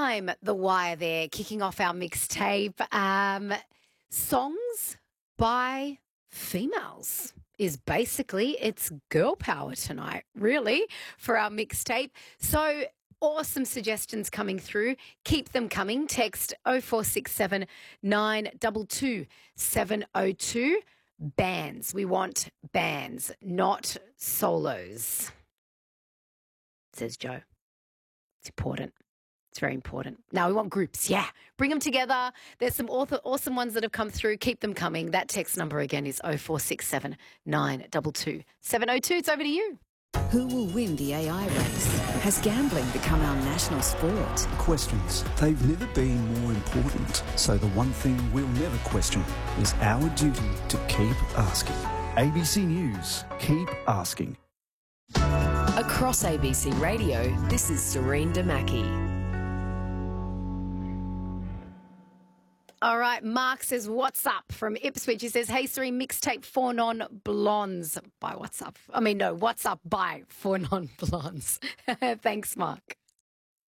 I'm The Wire there, kicking off our mixtape. Songs by females is basically, it's girl power tonight, really, for our mixtape. So awesome suggestions coming through. Keep them coming. Text 0467 922 702. Bands. We want bands, not solos, says Joe. It's important. It's very important. Now we want groups. Yeah. Bring them together. There's some awesome ones that have come through. Keep them coming. That text number again is 0467 922 702. It's over to you. Who will win the AI race? Has gambling become our national sport? Questions. They've never been more important. So the one thing we'll never question is our duty to keep asking. ABC News. Keep asking. Across ABC Radio, this is Serene Damaki. All right, Mark says, what's up from Ipswich? He says, hey, Serene, mixtape Four Non-Blondes by what's up? I mean, no, what's up by Four Non-Blondes? Thanks, Mark.